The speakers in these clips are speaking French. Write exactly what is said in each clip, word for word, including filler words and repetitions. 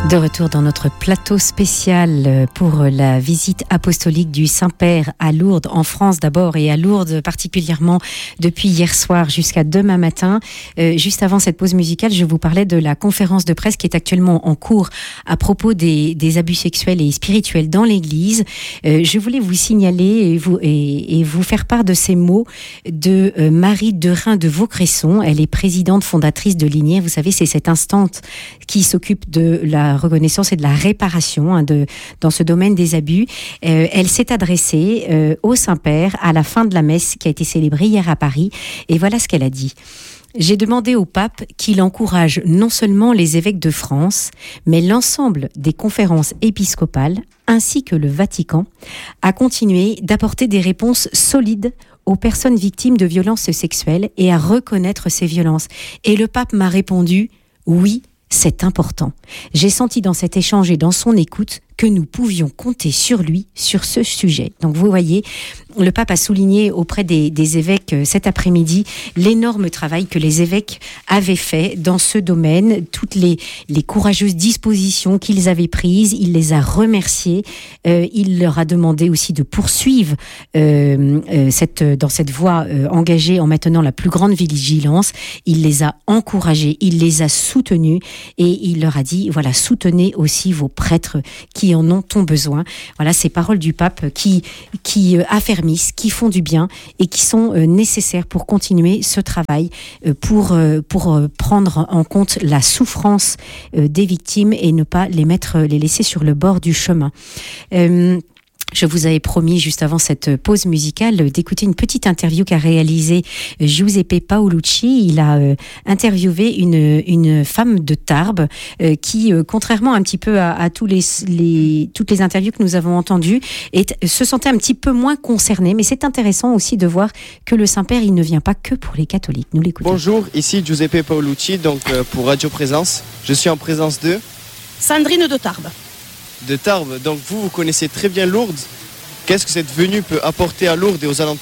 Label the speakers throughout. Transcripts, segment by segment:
Speaker 1: De retour dans notre plateau spécial pour la visite apostolique du Saint-Père à Lourdes, en France d'abord et à Lourdes particulièrement depuis hier soir jusqu'à demain matin. Euh, juste avant cette pause musicale, je vous parlais de la conférence de presse qui est actuellement en cours à propos des, des abus sexuels et spirituels dans l'Église. Euh, je voulais vous signaler et vous, et, et vous faire part de ces mots de euh, Marie Derain de Vaucresson. Elle est présidente fondatrice de Linière. Vous savez, c'est cette instance qui s'occupe de la reconnaissance et de la réparation hein, de, dans ce domaine des abus. Euh, elle s'est adressée euh, au Saint-Père à la fin de la messe qui a été célébrée hier à Paris. Et voilà ce qu'elle a dit. J'ai demandé au pape qu'il encourage non seulement les évêques de France, mais l'ensemble des conférences épiscopales, ainsi que le Vatican, à continuer d'apporter des réponses solides aux personnes victimes de violences sexuelles et à reconnaître ces violences. Et le pape m'a répondu « Oui, c'est important ». J'ai senti dans cet échange et dans son écoute que nous pouvions compter sur lui, sur ce sujet. Donc vous voyez, le pape a souligné auprès des, des évêques euh, cet après-midi l'énorme travail que les évêques avaient fait dans ce domaine, toutes les, les courageuses dispositions qu'ils avaient prises, il les a remerciés, euh, il leur a demandé aussi de poursuivre euh, euh, cette, dans cette voie euh, engagée en maintenant la plus grande vigilance, il les a encouragés, il les a soutenus et il leur a dit, voilà, soutenez aussi vos prêtres qui en ont ont besoin. Voilà ces paroles du pape qui, qui euh, affermissent, qui font du bien et qui sont euh, nécessaires pour continuer ce travail, euh, pour, euh, pour euh, prendre en compte la souffrance euh, des victimes et ne pas les mettre, les laisser sur le bord du chemin. Euh, Je vous avais promis, juste avant cette pause musicale, d'écouter une petite interview qu'a réalisée Giuseppe Paolucci. Il a euh, interviewé une, une femme de Tarbes euh, qui, euh, contrairement un petit peu à, à tous les, les, toutes les interviews que nous avons entendues, est, se sentait un petit peu moins concernée. Mais c'est intéressant aussi de voir que le Saint-Père, il ne vient pas que pour les catholiques. Nous l'écoutons.
Speaker 2: Bonjour, ici Giuseppe Paolucci, donc euh, pour Radio Présence. Je suis en présence de...
Speaker 3: Sandrine de Tarbes.
Speaker 2: De Tarbes, donc vous, vous connaissez très bien Lourdes. Qu'est-ce que cette venue peut apporter à Lourdes et aux alentours ?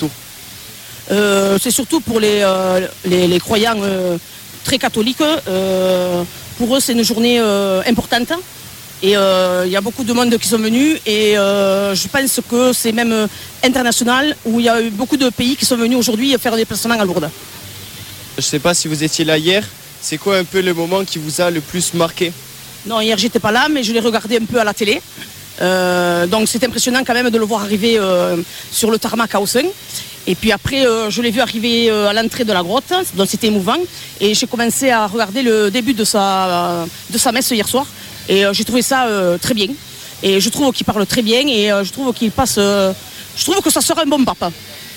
Speaker 3: euh, C'est surtout pour les, euh, les, les croyants euh, très catholiques. Euh, pour eux, c'est une journée euh, importante. Et il euh, y a beaucoup de monde qui sont venus. Et euh, je pense que c'est même international, où il y a eu beaucoup de pays qui sont venus aujourd'hui faire des déplacements à Lourdes.
Speaker 2: Je ne sais pas si vous étiez là hier. C'est quoi un peu le moment qui vous a le plus marqué ?
Speaker 3: Non, hier j'étais pas là, mais je l'ai regardé un peu à la télé. Euh, donc c'est impressionnant quand même de le voir arriver euh, sur le tarmac à Hausen. Et puis après, euh, je l'ai vu arriver euh, à l'entrée de la grotte, donc c'était émouvant. Et j'ai commencé à regarder le début de sa, de sa messe hier soir. Et euh, j'ai trouvé ça euh, très bien. Et je trouve qu'il parle très bien et euh, je trouve qu'il passe. Euh, je trouve que ça sera un bon pape.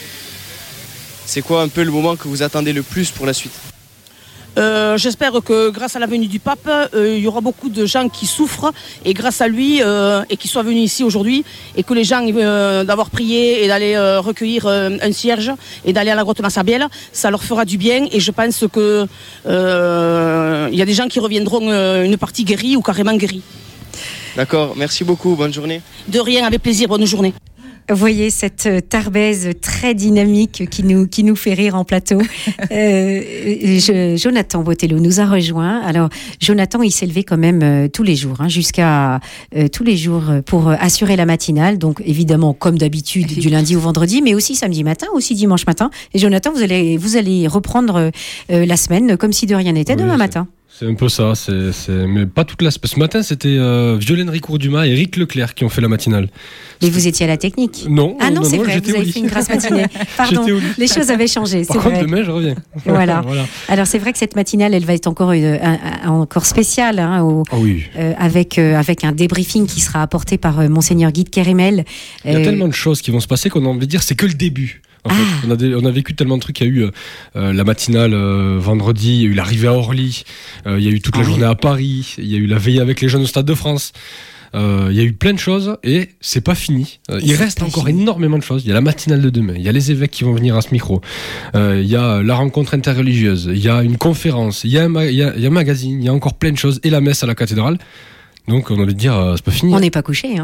Speaker 2: C'est quoi un peu le moment que vous attendez le plus pour la suite ?
Speaker 3: Euh, j'espère que grâce à la venue du pape, euh, il y aura beaucoup de gens qui souffrent et grâce à lui euh, et qui soient venus ici aujourd'hui et que les gens euh, d'avoir prié et d'aller euh, recueillir euh, un cierge et d'aller à la grotte Massabielle, ça leur fera du bien et je pense que euh, il y a des gens qui reviendront euh, une partie guérie ou carrément guérie.
Speaker 2: D'accord, merci beaucoup, bonne journée.
Speaker 3: De rien, avec plaisir, bonne journée.
Speaker 1: Vous voyez cette Tarbaise très dynamique qui nous, qui nous fait rire en plateau. Euh, je, Jonathan Botello nous a rejoint. Alors, Jonathan, il s'est levé quand même euh, tous les jours, hein, jusqu'à euh, tous les jours pour assurer la matinale. Donc, évidemment, comme d'habitude, du lundi au vendredi, mais aussi samedi matin, aussi dimanche matin. Et Jonathan, vous allez, vous allez reprendre euh, la semaine comme si de rien n'était oui, demain c'est... matin.
Speaker 4: C'est un peu ça, c'est, c'est... mais pas toute la... Ce matin, c'était euh, Violaine Ricourt-Dumas et Eric Leclerc qui ont fait la matinale.
Speaker 1: Mais c'était... vous étiez à la technique ?
Speaker 4: Non.
Speaker 1: Ah non,
Speaker 4: non
Speaker 1: c'est
Speaker 4: non,
Speaker 1: vrai, vous avez fait une grasse matinée. Pardon, les choses avaient changé,
Speaker 4: Par
Speaker 1: c'est
Speaker 4: contre,
Speaker 1: vrai.
Speaker 4: demain, je reviens.
Speaker 1: Voilà. voilà. Alors, c'est vrai que cette matinale, elle va être encore, une, un, un, encore spéciale, hein, au,
Speaker 4: oh oui.
Speaker 1: euh, avec, euh, avec un débriefing qui sera apporté par euh, Monseigneur Guy de Kérémel.
Speaker 4: Il y a euh... tellement de choses qui vont se passer qu'on a envie de dire c'est que le début. En fait, ah. on, a des, on a vécu tellement de trucs. Il y a eu euh, la matinale euh, vendredi, il y a eu l'arrivée à Orly, euh, il y a eu toute la ah, journée oui. à Paris, il y a eu la veillée avec les jeunes au Stade de France. Euh, il y a eu plein de choses et c'est pas fini. Euh, il reste encore fini. énormément de choses. Il y a la matinale de demain, il y a les évêques qui vont venir à ce micro, euh, il y a la rencontre interreligieuse, il y a une conférence, il y a un, ma- il y a, il y a un magazine, il y a encore plein de choses et la messe à la cathédrale. Donc on a envie de dire, euh, c'est pas fini.
Speaker 1: On n'est pas couché, hein.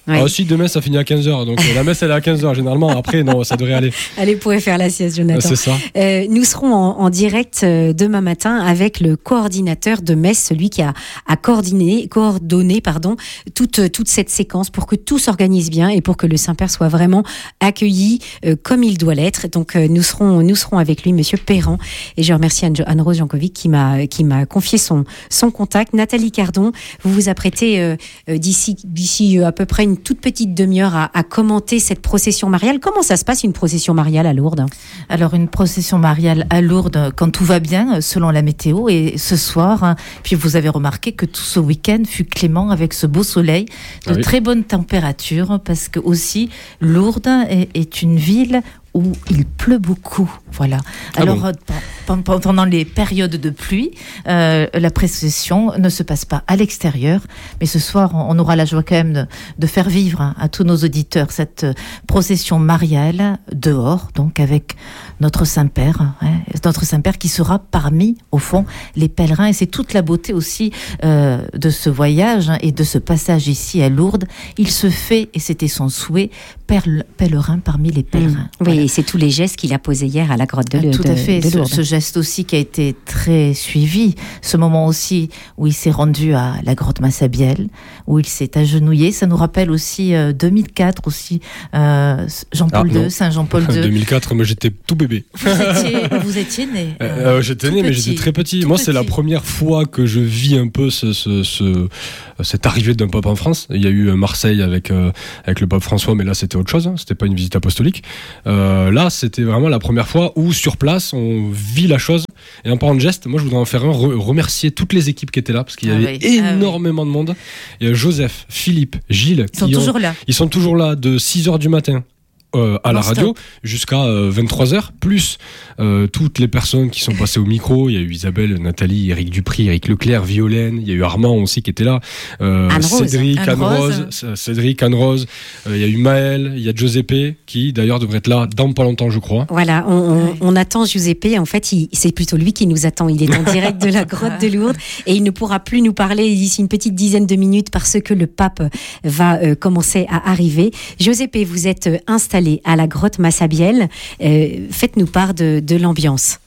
Speaker 4: Ouais. Ah, aussi, demain, ça finit à quinze heures. Donc, la messe, elle est à quinze heures. Généralement, après, non, ça devrait aller.
Speaker 1: Allez, pourrait faire la sieste, Jonathan.
Speaker 4: C'est ça.
Speaker 1: Euh, nous serons en, en direct euh, demain matin avec le coordinateur de messe, celui qui a, a coordonné, coordonné pardon, toute, toute cette séquence pour que tout s'organise bien et pour que le Saint-Père soit vraiment accueilli euh, comme il doit l'être. Donc, euh, nous serons, nous serons avec lui, Monsieur Perran. Et je remercie Anne, Anne-Rose Jankovic qui m'a, qui m'a confié son, son contact. Nathalie Cardon, vous vous apprêtez euh, euh, d'ici, d'ici euh, à peu près une toute petite demi-heure à, à commenter cette procession mariale. Comment ça se passe une procession mariale à Lourdes ?
Speaker 5: Alors une procession mariale à Lourdes quand tout va bien selon la météo, et ce soir, hein, puis vous avez remarqué que tout ce week-end fut clément avec ce beau soleil, de oui. très bonnes températures, parce que aussi Lourdes est, est une ville où il pleut beaucoup, voilà. Alors ah bon. pendant les périodes de pluie, euh, la procession ne se passe pas à l'extérieur, mais ce soir on aura la joie quand même de, de faire vivre hein, à tous nos auditeurs cette procession mariale dehors, donc avec notre Saint-Père, hein, notre Saint-Père qui sera parmi, au fond, les pèlerins, et c'est toute la beauté aussi euh, de ce voyage hein, et de ce passage ici à Lourdes. Il se fait, et c'était son souhait, pèlerin parmi les pèlerins.
Speaker 1: Mmh. Oui, voilà. Et c'est tous les gestes qu'il a posés hier à la grotte de Lourdes.
Speaker 5: Tout à fait, ce, ce geste aussi qui a été très suivi, ce moment aussi où il s'est rendu à la grotte Massabielle, où il s'est agenouillé, ça nous rappelle aussi euh, deux mille quatre aussi, euh, Jean-Paul deux, Saint Jean-Paul deux.
Speaker 4: deux mille quatre, moi j'étais tout bébé.
Speaker 5: Vous étiez, vous étiez né
Speaker 4: euh, euh, J'étais né, petit, mais j'étais très petit. Moi, petit. C'est la première fois que je vis un peu ce, ce, ce, cette arrivée d'un pape en France. Il y a eu Marseille avec, euh, avec le pape François, mais là c'était autre chose, hein. C'était pas une visite apostolique. Euh, là, c'était vraiment la première fois où sur place on vit la chose. Et en parlant de geste, moi je voudrais en faire un, re- remercier toutes les équipes qui étaient là, parce qu'il y avait ah oui. énormément ah oui. de monde. Il y a Joseph, Philippe, Gilles.
Speaker 5: Ils sont toujours
Speaker 4: ont,
Speaker 5: là.
Speaker 4: Ils sont toujours là de six heures du matin. Euh, à non, la radio stop. Jusqu'à euh, vingt-trois heures, plus euh, toutes les personnes qui sont passées au micro. Il y a eu Isabelle, Nathalie, Éric Dupry, Éric Leclerc, Violaine, il y a eu Armand aussi qui était là, euh, Cédric, Anne-Rose, Anne Cédric, Anne-Rose, euh, il y a eu Maël, il y a Giuseppe qui d'ailleurs devrait être là dans pas longtemps je crois.
Speaker 1: Voilà, on, on, on attend Giuseppe, en fait il, c'est plutôt lui qui nous attend, il est en direct de la grotte de Lourdes et il ne pourra plus nous parler d'ici une petite dizaine de minutes parce que le pape va euh, commencer à arriver. Giuseppe, vous êtes euh, installé à la grotte Massabielle. Euh, faites-nous part de, de l'ambiance.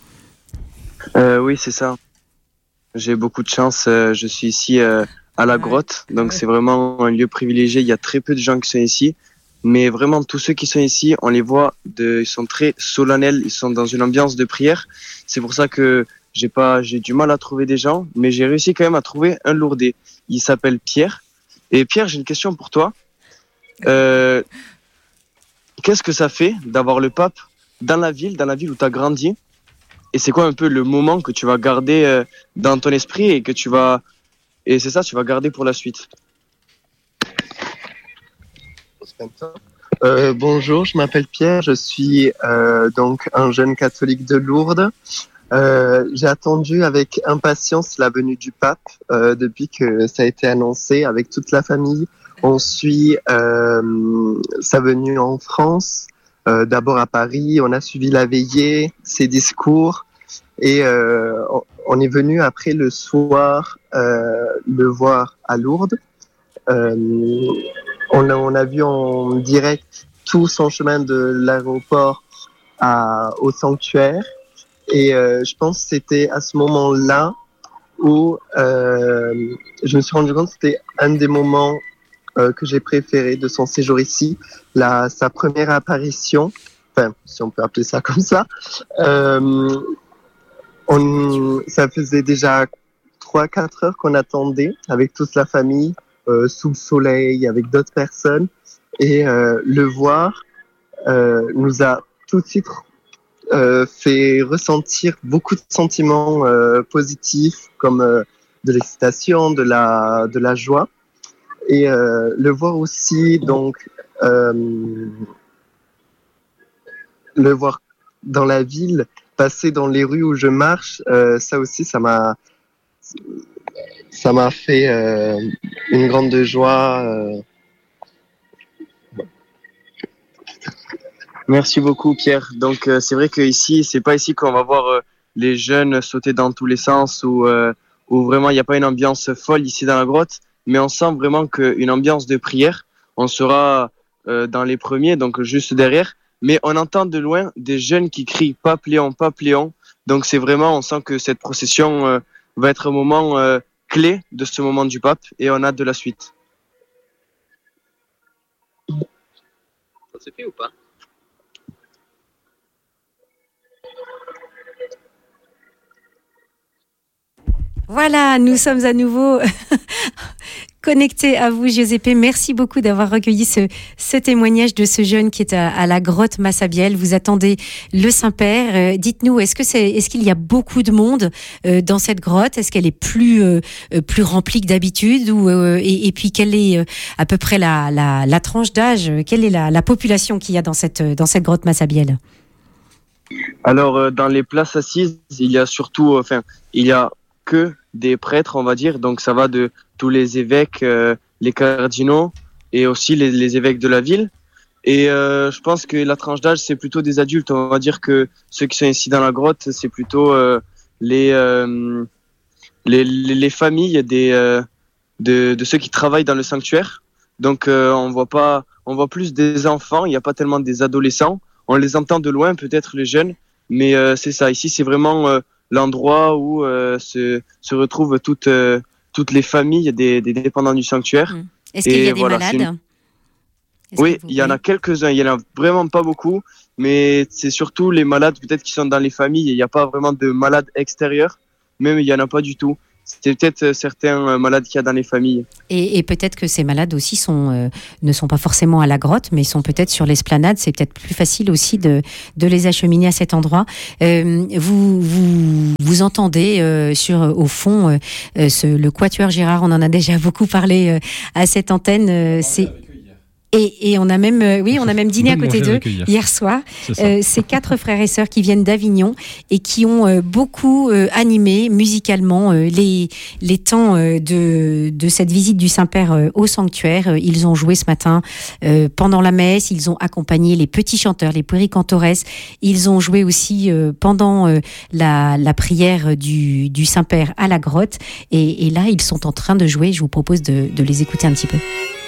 Speaker 6: Euh, oui, c'est ça. J'ai beaucoup de chance. Euh, je suis ici euh, à la grotte, donc c'est vraiment un lieu privilégié. Il y a très peu de gens qui sont ici, mais vraiment tous ceux qui sont ici, on les voit, de, ils sont très solennels, ils sont dans une ambiance de prière. C'est pour ça que j'ai pas, j'ai du mal à trouver des gens, mais j'ai réussi quand même à trouver un Lourdais. Il s'appelle Pierre. Et Pierre, j'ai une question pour toi. Euh, Qu'est-ce que ça fait d'avoir le pape dans la ville, dans la ville où tu as grandi ? Et c'est quoi un peu le moment que tu vas garder euh, dans ton esprit et que tu vas... Et c'est ça, tu vas garder pour la suite.
Speaker 7: Euh, bonjour, je m'appelle Pierre, je suis euh, donc un jeune catholique de Lourdes. Euh, j'ai attendu avec impatience la venue du pape euh, depuis que ça a été annoncé avec toute la famille. On suit euh, sa venue en France, euh, d'abord à Paris, on a suivi la veillée, ses discours, et euh, on est venu après le soir euh, le voir à Lourdes. Euh, on, a, on a vu en direct tout son chemin de l'aéroport à, au sanctuaire, et euh, je pense que c'était à ce moment-là où euh, je me suis rendu compte que c'était un des moments Euh, que j'ai préféré de son séjour ici, la, sa première apparition, enfin, si on peut appeler ça comme ça. Euh, on, ça faisait déjà trois quatre heures qu'on attendait avec toute la famille, euh, sous le soleil, avec d'autres personnes. Et euh, le voir euh, nous a tout de suite euh, fait ressentir beaucoup de sentiments euh, positifs, comme euh, de l'excitation, de la, de la joie. Et euh, le voir aussi, donc, euh, le voir dans la ville, passer dans les rues où je marche, euh, ça aussi, ça m'a, ça m'a fait euh, une grande joie. Euh.
Speaker 6: Merci beaucoup, Pierre. Donc, euh, c'est vrai qu'ici, c'est pas ici qu'on va voir euh, les jeunes sauter dans tous les sens, ou euh, où vraiment il n'y a pas une ambiance folle ici dans la grotte. Mais on sent vraiment qu'une ambiance de prière, on sera euh, dans les premiers, donc juste derrière. Mais on entend de loin des jeunes qui crient « Pape Léon, Pape Léon ». Donc c'est vraiment, on sent que cette procession euh, va être un moment euh, clé de ce moment du pape et on a hâte de la suite.
Speaker 8: Ça se fait ou pas?
Speaker 1: Voilà, nous sommes à nouveau connectés à vous, Giuseppe. Merci beaucoup d'avoir recueilli ce, ce témoignage de ce jeune qui est à, à la grotte Massabielle. Vous attendez le Saint-Père. Euh, dites-nous, est-ce que c'est, est-ce qu'il y a beaucoup de monde euh, dans cette grotte? Est-ce qu'elle est plus euh, plus remplie que d'habitude ou euh, et, et puis quelle est euh, à peu près la, la, la tranche d'âge? Quelle est la, la population qu'il y a dans cette dans cette grotte Massabielle?
Speaker 6: Alors euh, dans les places assises, il y a surtout, enfin, il y a que des prêtres, on va dire. Donc ça va de tous les évêques, euh, les cardinaux et aussi les, les évêques de la ville. Et euh, je pense que la tranche d'âge, c'est plutôt des adultes. On va dire que ceux qui sont ici dans la grotte, c'est plutôt euh, les, euh, les, les les familles des euh, de, de ceux qui travaillent dans le sanctuaire. Donc euh, on voit pas, on voit plus des enfants. Il n'y a pas tellement des adolescents. On les entend de loin, peut-être les jeunes, mais euh, c'est ça. Ici, c'est vraiment euh, l'endroit où euh, se, se retrouvent toutes, euh, toutes les familles des, des dépendants du sanctuaire.
Speaker 1: Mmh. Est-ce qu'il y a des
Speaker 6: voilà,
Speaker 1: malades?
Speaker 6: une... Oui, il y en a quelques-uns. Il y en a vraiment pas beaucoup, mais c'est surtout les malades peut-être qui sont dans les familles. Il n'y a pas vraiment de malades extérieurs, même il n'y en a pas du tout. C'est peut-être certains malades qu'il y a dans les familles.
Speaker 1: Et, et peut-être que ces malades aussi sont, euh, ne sont pas forcément à la grotte, mais sont peut-être sur l'esplanade. C'est peut-être plus facile aussi de, de les acheminer à cet endroit. Euh, vous, vous, vous entendez euh, sur, au fond euh, ce, le Quatuor Gérard, on en a déjà beaucoup parlé euh, à cette antenne. Euh, c'est... Et, et on a même, euh, oui, on a même dîné à côté d'eux hier. hier soir. C'est euh, ces quatre frères et sœurs qui viennent d'Avignon et qui ont euh, beaucoup euh, animé musicalement euh, les les temps euh, de de cette visite du Saint-Père euh, au sanctuaire. Ils ont joué ce matin euh, pendant la messe. Ils ont accompagné les petits chanteurs, les puéricantores. Ils ont joué aussi euh, pendant euh, la la prière du du Saint-Père à la grotte. Et, et là, ils sont en train de jouer. Je vous propose de de les écouter un petit peu.